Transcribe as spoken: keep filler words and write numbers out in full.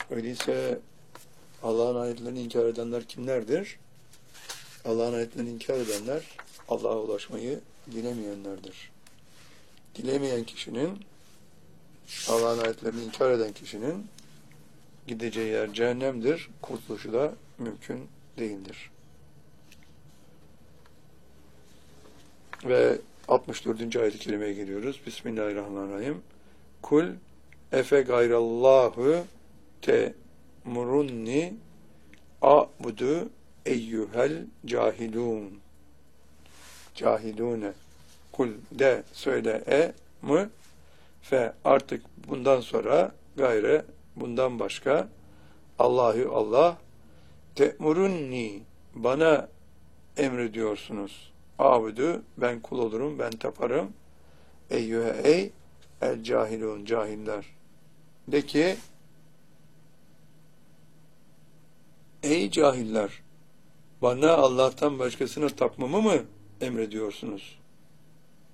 Öyleyse Allah'ın ayetlerini inkar edenler kimlerdir? Allah'ın ayetlerini inkar edenler Allah'a ulaşmayı dilemeyenlerdir. Dilemeyen kişinin, Allah'ın ayetlerini inkar eden kişinin gideceği yer cehennemdir. Kurtuluşu da mümkün değildir. Ve altmış dördüncü ayet-i kerimeye geliyoruz. Bismillahirrahmanirrahim. Kul efe gayrallahu te'murunni a'budu eyyuhel cahilun. Cahilune. Kul de söyle e mı fe artık bundan sonra gayre bundan başka Allahü Allah te'murunni bana emrediyorsunuz. Abudu ben kul olurum, ben taparım. Eyyühe ey el cahilun cahiller. De ki ey cahiller bana Allah'tan başkasına tapmamı mı emrediyorsunuz?